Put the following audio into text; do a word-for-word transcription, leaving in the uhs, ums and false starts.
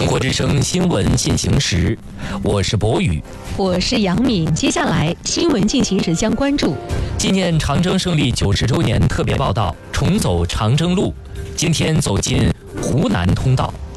中国之声新闻进行时，我是博宇， 我是杨敏。接下来新闻进行时将关注纪念长征胜利九十周年特别报道，重走长征路。今天走进湖南通道。